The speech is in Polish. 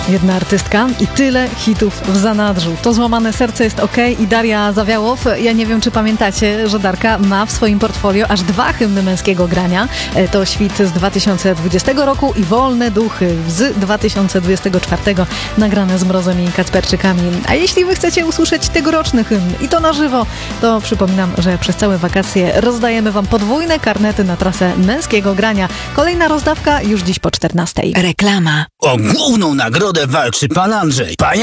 Jedna artystka i tyle hitów w zanadrzu. To Złamane serce jest okej i Daria Zawiałow. Ja nie wiem, czy pamiętacie, że Darka ma w swoim portfolio aż 2 hymny męskiego grania. To Świt z 2020 roku i Wolne duchy z 2024, nagrane z Mrozem i Kacperczykami. A jeśli wy chcecie usłyszeć tegoroczny hymn i to na żywo, to przypominam, że przez całe wakacje rozdajemy wam podwójne karnety na trasę męskiego grania. Kolejna rozdawka już dziś po 14:00. Reklama. O główną nagrodę walczy pan Andrzej. Panie